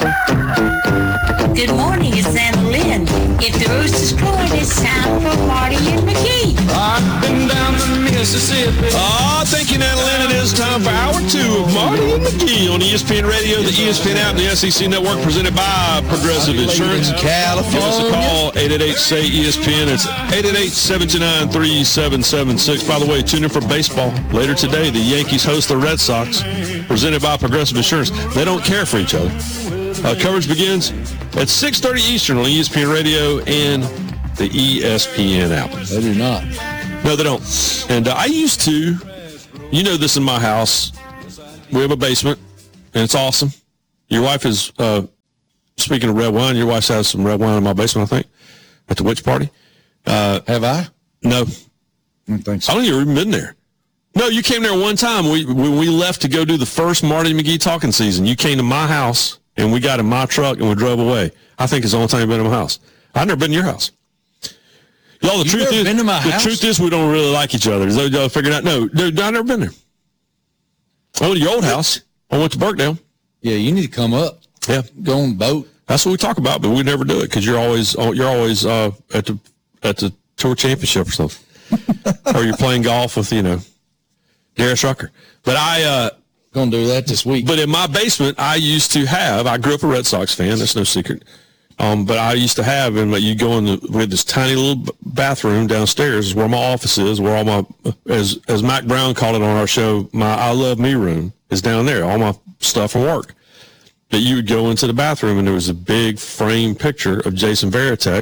Good morning, it's Anna Lynn. If the rooster's crowing, it's time for Marty and McGee. I've been down to Mississippi. Thank you, Anna Lynn. It is time for Hour 2 of Marty and McGee on ESPN Radio, the ESPN app, and the SEC Network, presented by Progressive Insurance. California. Give us a call, 888-SAY-ESPN. It's 888-729-3776. By the way, tune in for baseball. Later today, the Yankees host the Red Sox, presented by Progressive Insurance. They don't care for each other. Coverage begins at 6:30 Eastern on ESPN Radio and the ESPN app. They do not. No, they don't. And I used to, you know this in my house, we have a basement, and it's awesome. Your wife is, speaking of red wine, your wife has some red wine in my basement, I think, at the witch party. Have I? No. I don't think so. I don't think you've even been there. No, you came there one time. When we left to go do the first Marty McGee talking season, you came to my house, and we got in my truck, and we drove away. I think it's the only time you've been in my house. I've never been to your house. Y'all, the truth is we don't really like each other. Y'all figuring out? No, I've never been there. I went to your old house. I went to Burkdale. Yeah, you need to come up. Yeah, go on the boat. That's what we talk about, but we never do it because you're always at the tour championship or something, or you're playing golf with Darius Rucker. But gonna do that this week. But in my basement, I grew up a Red Sox fan. That's no secret. But I used to have, and you go we had this tiny little bathroom downstairs is where my office is, where all my, as Mac Brown called it on our show, my I Love Me room is down there, all my stuff from work. But you would go into the bathroom, and there was a big framed picture of Jason Varitek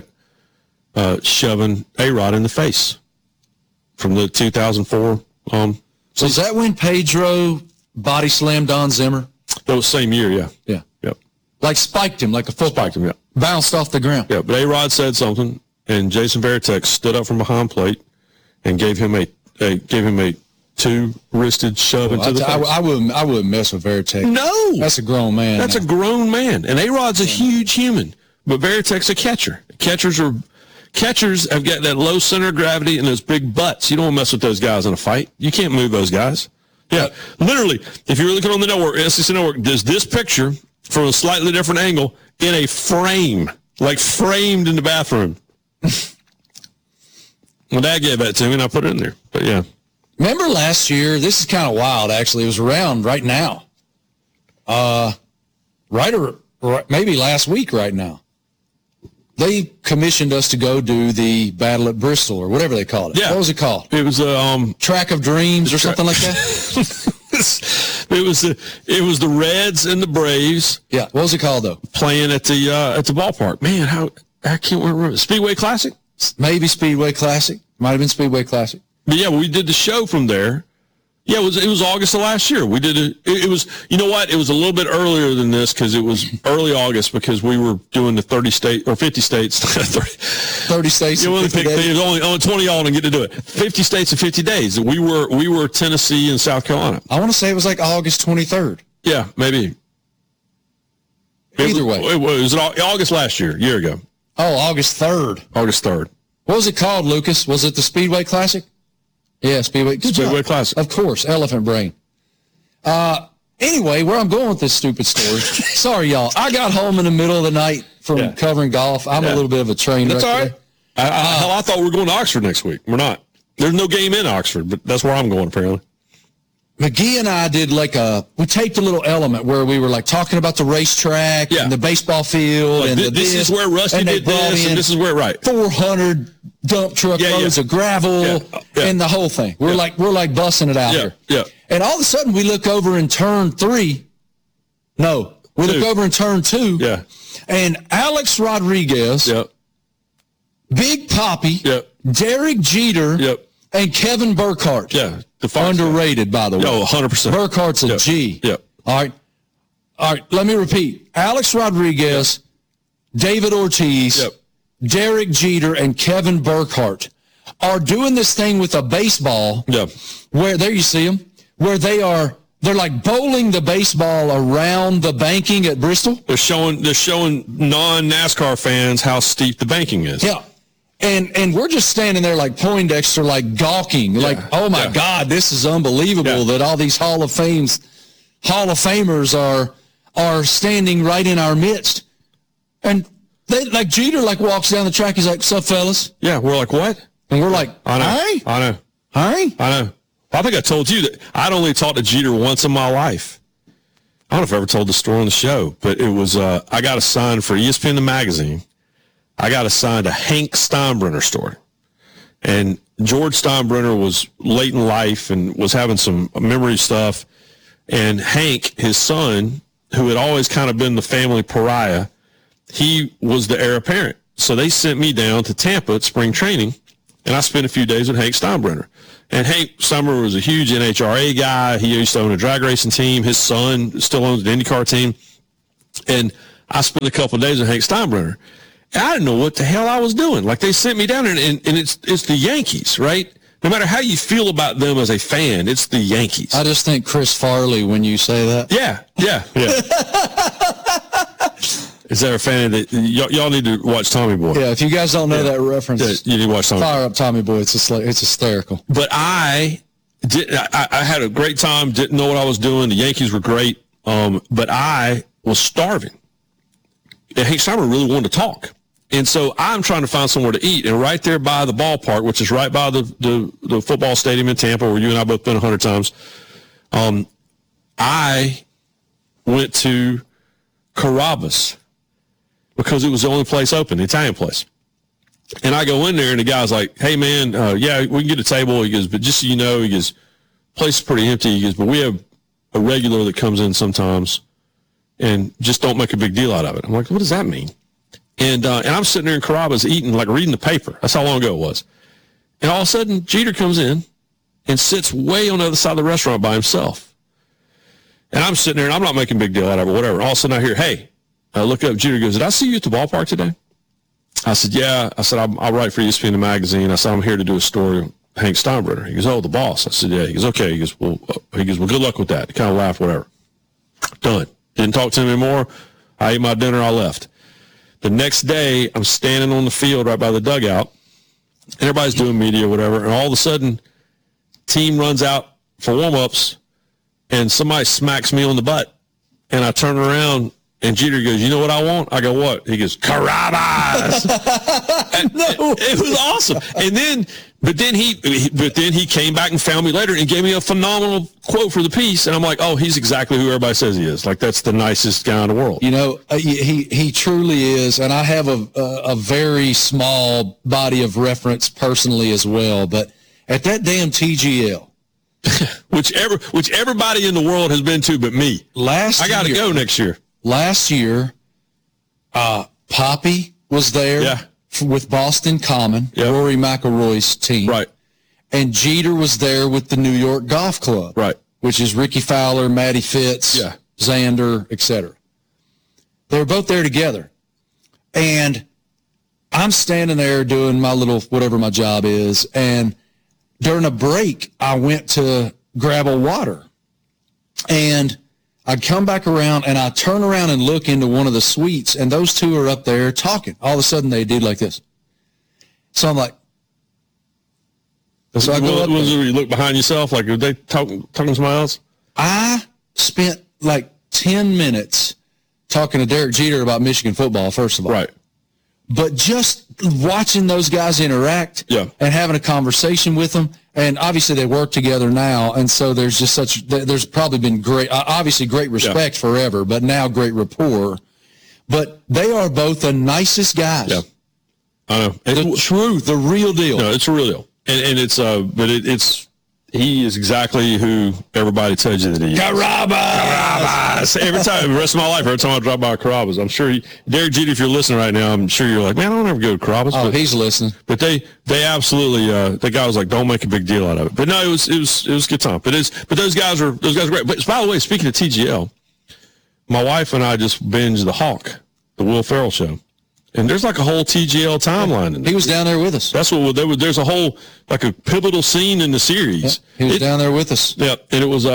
shoving A-Rod in the face from the 2004. So is that when Pedro body slammed Don Zimmer? That was same year, yeah. Yeah. Yep. Like spiked him like a football. Spiked him, yeah. Bounced off the ground. Yeah, but A-Rod said something, and Jason Varitek stood up from behind plate and gave him a two-wristed shove into the face. I wouldn't mess with Varitek. No. That's a grown man. That's a grown man. And A-Rod's a huge human, but Varitek's a catcher. Catchers have got that low center of gravity and those big butts. You don't want to mess with those guys in a fight. You can't move those guys. Yeah, literally, if you're looking on the network, SEC Network, there's this picture from a slightly different angle in a frame, like framed in the bathroom. My dad gave that to me, and I put it in there. But, yeah. Remember last year? This is kind of wild, actually. It was around right now. Maybe last week right now. They commissioned us to go do the Battle at Bristol or whatever they called it. Yeah. What was it called? It was Track of Dreams or something like that? It was the Reds and the Braves. Yeah. What was it called, though? Playing at the ballpark. Man, I can't remember. Speedway Classic? Maybe Speedway Classic. Might have been Speedway Classic. But, yeah, we did the show from there. Yeah, it was August of last year. We did it. It was, you know what? It was a little bit earlier than this because it was early August because we were doing the 50 states. 30 states. You only pick things, only 20 y'all didn't get to do it. 50 states in 50 days. We were Tennessee and South Carolina. I want to say it was like August 23rd. Yeah, maybe. Either way. It was August last year, a year ago. Oh, August 3rd. August 3rd. What was it called, Lucas? Was it the Speedway Classic? Yeah, Speedway Classic. Of course, elephant brain. Anyway, where I'm going with this stupid story. Sorry, y'all. I got home in the middle of the night from covering golf. I'm a little bit of a train wreck. That's all right. I thought we were going to Oxford next week. We're not. There's no game in Oxford, but that's where I'm going, apparently. McGee and I did we taped a little element where we were talking about the racetrack and the baseball field. And this is where Rusty did this, and this is where, right. 400 dump truck loads of gravel and the whole thing. We're like bussing it out here. Yeah. And all of a sudden we look over in turn 3. No, we look over in turn 2. Yeah. And Alex Rodriguez, Big Papi, Derek Jeter, and Kevin Burkhardt. Yeah. Underrated, by the way. Oh, 100%. Burkhardt's a G. Yeah. All right. Let me repeat. Alex Rodriguez, David Ortiz, Derek Jeter, and Kevin Burkhardt are doing this thing with a baseball. Yeah. Where, there you see them, where they're like bowling the baseball around the banking at Bristol. They're showing non-NASCAR fans how steep the banking is. Yeah. And we're just standing there like Poindexter, like gawking, oh my God, this is unbelievable that all these Hall of Famers are are standing right in our midst. And they, like Jeter, like walks down the track. He's like, "What's up, fellas?" Yeah, we're like, what? And we're like, I know. "Hi, I know. hi." I know. I think I told you that I'd only talked to Jeter once in my life. I don't know if I ever told the story on the show, but it was, I got assigned for ESPN the magazine. I got assigned a Hank Steinbrenner story. And George Steinbrenner was late in life and was having some memory stuff. And Hank, his son, who had always kind of been the family pariah, he was the heir apparent. So they sent me down to Tampa at spring training, and I spent a few days with Hank Steinbrenner. And Hank Steinbrenner was a huge NHRA guy. He used to own a drag racing team. His son still owns an IndyCar team. And I spent a couple of days with Hank Steinbrenner. And I didn't know what the hell I was doing. Like, they sent me down there, and it's the Yankees, right? No matter how you feel about them as a fan, it's the Yankees. I just think Chris Farley when you say that. Yeah. Is there a fan that y'all need to watch Tommy Boy? Yeah, if you guys don't know that reference, you need to watch Tommy. fire up Tommy Boy. It's hysterical. But I had a great time. Didn't know what I was doing. The Yankees were great, but I was starving. And Hank Steinbrenner really wanted to talk. And so I'm trying to find somewhere to eat. And right there by the ballpark, which is right by the football stadium in Tampa, where you and I both been 100 times, I went to Carrabba's because it was the only place open, the Italian place. And I go in there, and the guy's like, "Hey, man, yeah, we can get a table." He goes, "But just so you know," he goes, "place is pretty empty." He goes, "But we have a regular that comes in sometimes, and just don't make a big deal out of it." I'm like, "What does that mean?" And I'm sitting there in Carrabba's eating, like reading the paper. That's how long ago it was. And all of a sudden, Jeter comes in and sits way on the other side of the restaurant by himself. And I'm sitting there, and I'm not making a big deal out of it, whatever. All of a sudden, I hear, "Hey," I look up. Jeter goes, "Did I see you at the ballpark today?" I said, "Yeah." I said, "I'll write for ESPN the magazine." I said, "I'm here to do a story of Hank Steinbrenner." He goes, "Oh, the boss." I said, "Yeah." He goes, "Okay." He goes, well, good luck with that." He kind of laughed, whatever. Done. Didn't talk to him anymore. I ate my dinner. I left. The next day, I'm standing on the field right by the dugout, and everybody's doing media, whatever, and all of a sudden, team runs out for warm-ups, and somebody smacks me on the butt, and I turn around, and Jeter goes, "You know what I want?" I go, "What?" He goes, "Carrabba's." It was awesome. And then, but then he came back and found me later and gave me a phenomenal quote for the piece. And I'm like, "Oh, he's exactly who everybody says he is. Like, that's the nicest guy in the world." You know, he truly is. And I have a very small body of reference personally as well. But at that damn TGL, which everybody in the world has been to but me. I got to go next year. Last year, Poppy was there with Boston Common, Rory McIlroy's team. Right. And Jeter was there with the New York Golf Club. Right. Which is Ricky Fowler, Matty Fitz, Xander, etc. They were both there together. And I'm standing there doing my little, whatever my job is, and during a break, I went to grab a water. And I'd come back around, and I turn around and look into one of the suites, and those two are up there talking. All of a sudden, they did like this. So I'm like, so I go up there. You look behind yourself, like, are they talking to somebody else? I spent like 10 minutes talking to Derek Jeter about Michigan football, first of all. Right. But just watching those guys interact and having a conversation with them, and obviously they work together now, and so there's just there's probably been great respect forever, but now great rapport. But they are both the nicest guys. Yeah, I know. The truth, the real deal. No, it's a real deal, and it's it's he is exactly who everybody tells you that he is. Carrabba's! Every time, the rest of my life, every time I drop by Carrabba's, I'm sure, Derek Jeter, if you're listening right now, I'm sure you're like, "Man, I don't ever go to Carrabba's." Oh, he's listening. But they absolutely, the guy was like, "Don't make a big deal out of it." But no, it was a good time. But those guys are great. But by the way, speaking of TGL, my wife and I just binged The Hawk, the Will Ferrell show. And there's like a whole TGL timeline in there. He was down there with us. That's what there's a whole, like a pivotal scene in the series. He was down there with us. Yeah, and it was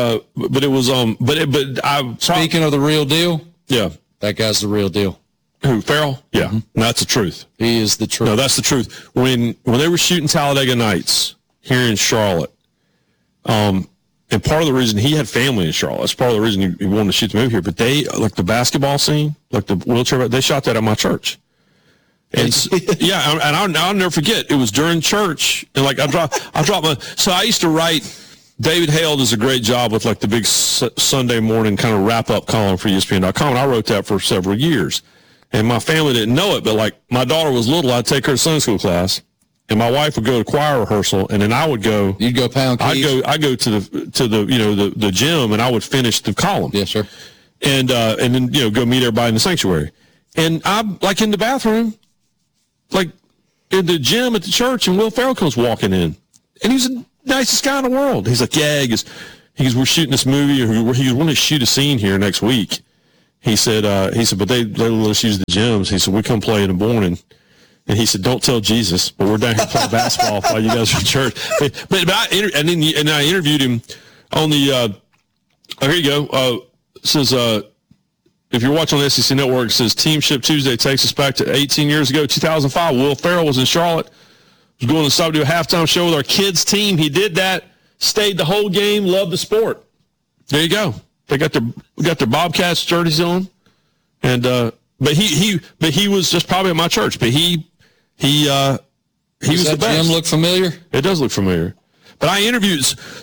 Speaking of the real deal. Yeah. That guy's the real deal. Who, Ferrell? Yeah. Mm-hmm. That's the truth. He is the truth. No, that's the truth. When they were shooting Talladega Nights here in Charlotte, And part of the reason he had family in Charlotte, that's part of the reason he wanted to shoot the movie here. But they, like the basketball scene, like the wheelchair, they shot that at my church. And yeah, and I'll never forget. It was during church, and like I dropped my. So I used to write. David Hale does a great job with like the big Sunday morning kind of wrap up column for ESPN.com, and I wrote that for several years. And my family didn't know it, but like my daughter was little, I'd take her to Sunday school class, and my wife would go to choir rehearsal, and then I would go. You'd go pound keys? I go to the gym, and I would finish the column. Yes, sir. And then go meet everybody in the sanctuary. And I'm like in the bathroom, like in the gym at the church, and Will Ferrell comes walking in, and he's the nicest guy in the world. He's like, yeah, he goes, we're shooting this movie, or he wanted to shoot a scene here next week. He said, but they let us use the gyms. He said, we come play in the morning. And he said, don't tell Jesus, but we're down here playing basketball while you guys are in church. But I interviewed him on the, here you go. It says, if you're watching on the SEC Network, it says Team Ship Tuesday takes us back to 18 years ago, 2005. Will Ferrell was in Charlotte. Was going to stop to do a halftime show with our kids team. He did that, stayed the whole game, loved the sport. There you go. They got their Bobcats jerseys on. And, but he was just probably at my church, but he was the best. Does gym look familiar? It does look familiar. But I interviewed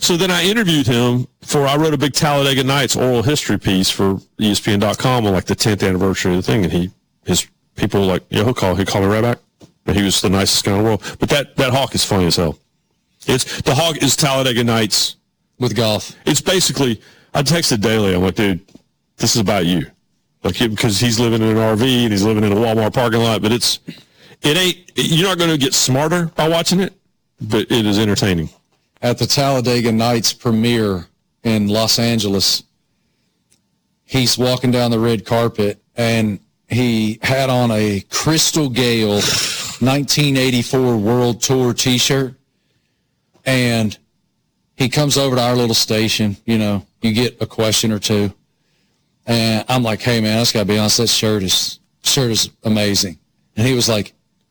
him I wrote a big Talladega Nights oral history piece for ESPN.com on like the 10th anniversary of the thing. And his people were like, yeah, he'll call me right back. But he was the nicest guy in the world. But that Hawk is funny as hell. The Hawk is Talladega Nights. With golf. It's basically, I texted Daly. I'm like, dude, this is about you. Like, because he's living in an RV and he's living in a Walmart parking lot. But you're not going to get smarter by watching it, but it is entertaining. At the Talladega Nights premiere in Los Angeles, he's walking down the red carpet, and he had on a Crystal Gale 1984 World Tour T-shirt, and he comes over to our little station. You get a question or two, and I'm like, hey, man, I just got to be honest, that shirt is amazing. And he was like,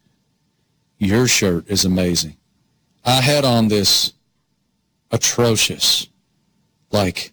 your shirt is amazing. I had on this atrocious, like,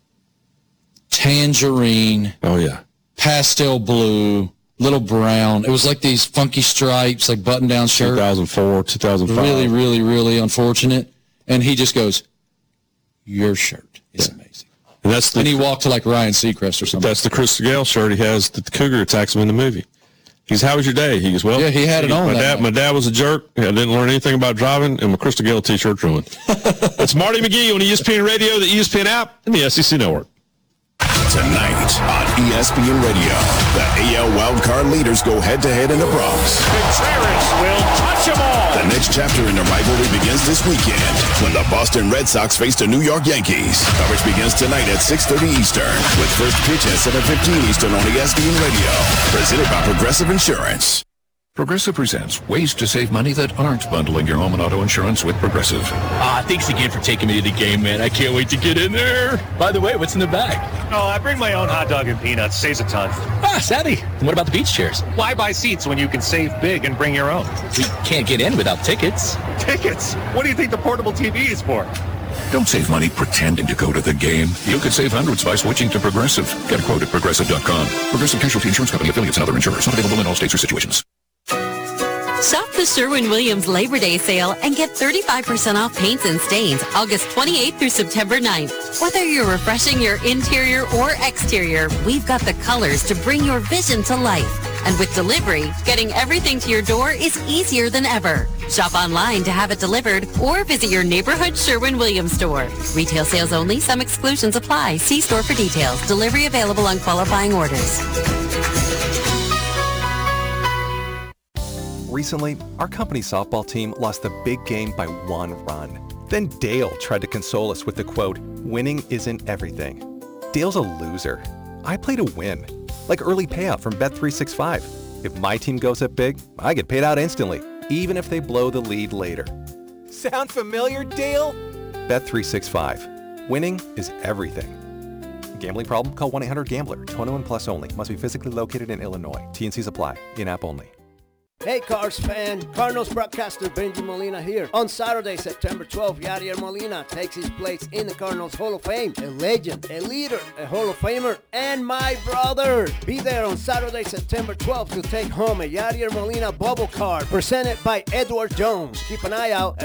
tangerine. Oh, yeah. Pastel blue, little brown. It was like these funky stripes, like button-down shirt. 2004, 2005. Really, really, really unfortunate. And he just goes, your shirt is amazing. And he walked to like Ryan Seacrest or something. That's the Crystal Gale shirt he has that the Cougar attacks him in the movie. He goes, how was your day? He goes, well, yeah, he had it on. My dad was a jerk. I didn't learn anything about driving, and my Crystal Gale T-shirt's ruined. It's Marty McGee on ESPN Radio, the ESPN app, and the SEC Network. Tonight on ESPN Radio, the AL wildcard leaders go head-to-head in the Bronx. Contreras will touch them all. The next chapter in the rivalry begins this weekend when the Boston Red Sox face the New York Yankees. Coverage begins tonight at 6:30 Eastern with first pitch at 7:15 Eastern on ESPN Radio. Presented by Progressive Insurance. Progressive presents ways to save money that aren't bundling your home and auto insurance with Progressive. Thanks again for taking me to the game, man. I can't wait to get in there. By the way, what's in the bag? Oh, I bring my own hot dog and peanuts. Saves a ton. Savvy. And what about the beach chairs? Why buy seats when you can save big and bring your own? We can't get in without tickets. Tickets? What do you think the portable TV is for? Don't save money pretending to go to the game. You could save hundreds by switching to Progressive. Get a quote at Progressive.com. Progressive Casualty Insurance Company, affiliates, and other insurers. Not available in all states or situations. Shop the Sherwin-Williams Labor Day sale and get 35% off paints and stains August 28th through September 9th. Whether you're refreshing your interior or exterior, we've got the colors to bring your vision to life. And with delivery, getting everything to your door is easier than ever. Shop online to have it delivered or visit your neighborhood Sherwin-Williams store. Retail sales only. Some exclusions apply. See store for details. Delivery available on qualifying orders. Recently, our company softball team lost the big game by 1 run. Then Dale tried to console us with the quote, winning isn't everything. Dale's a loser. I play to win. Like early payout from Bet365. If my team goes up big, I get paid out instantly, even if they blow the lead later. Sound familiar, Dale? Bet365. Winning is everything. Gambling problem? Call 1-800-GAMBLER. 21 plus only. Must be physically located in Illinois. T&Cs apply. In-app only. Hey Cars fan, Cardinals broadcaster Benji Molina here. On Saturday, September 12th, Yadier Molina takes his place in the Cardinals Hall of Fame. A legend, a leader, a Hall of Famer, and my brother. Be there on Saturday, September 12th to take home a Yadier Molina bubble card presented by Edward Jones. Keep an eye out